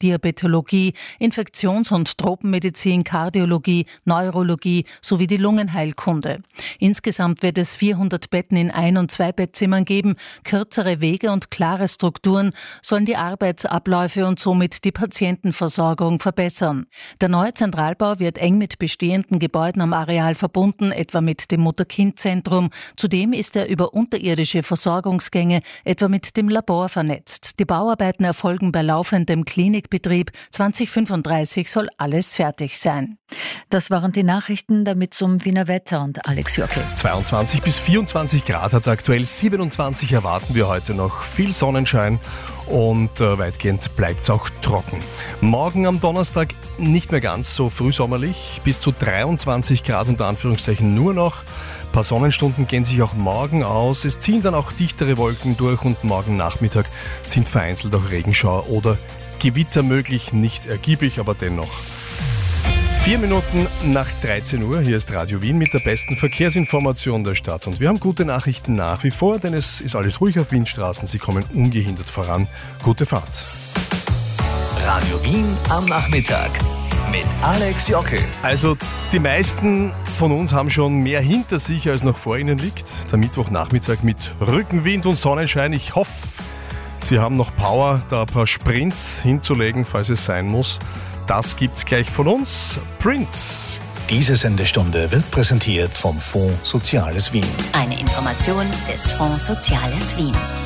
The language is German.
Diabetologie, Infektions- und Tropenmedizin, Kardiologie, Neurologie sowie die Lungenheilkunde. Insgesamt wird es 400 Betten in Ein- und Zwei-Bettzimmern geben. Kürzere Wege und klare Strukturen sollen die Arbeitsabläufe und somit die Patientenversorgung verbessern. Der neue Zentralbau wird eng mit bestehenden Gebäuden am Areal verbunden, etwa mit dem Mutter-Kind-Zentrum. Zudem ist er über unterirdische Versorgungsgänge, etwa mit dem Labor, vernetzt. Die Bauarbeiten erfolgen bei laufendem Klinikbetrieb. 2035 soll alles fertig sein. Das waren die Nachrichten, damit zum Wiener Wetter und Alex Jockel. 22 bis 24 Grad hat es aktuell, 27 erwarten wir heute noch. Viel Sonnenschein und weitgehend bleibt es auch trocken. Morgen am Donnerstag nicht mehr ganz so frühsommerlich, bis zu 23 Grad unter Anführungszeichen nur noch. Ein paar Sonnenstunden gehen sich auch morgen aus. Es ziehen dann auch dichtere Wolken durch und morgen Nachmittag sind vereinzelt auch Regenschauer oder Gewitter möglich, nicht ergiebig, aber dennoch. 4 Minuten nach 13 Uhr, hier ist Radio Wien mit der besten Verkehrsinformation der Stadt. Und wir haben gute Nachrichten nach wie vor, denn es ist alles ruhig auf Windstraßen, sie kommen ungehindert voran. Gute Fahrt. Radio Wien am Nachmittag mit Alex Jockel. Also die meisten von uns haben schon mehr hinter sich, als noch vor ihnen liegt. Der Mittwochnachmittag mit Rückenwind und Sonnenschein. Ich hoffe, Sie haben noch Power, da ein paar Sprints hinzulegen, falls es sein muss. Das gibt's gleich von uns. Prince. Diese Sendestunde wird präsentiert vom Fonds Soziales Wien. Eine Information des Fonds Soziales Wien.